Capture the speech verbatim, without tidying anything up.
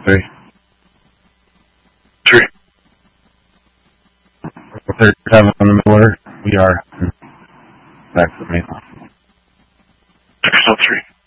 three. Three. thirty-seven on the Miller. We are back to the main line. X oh three.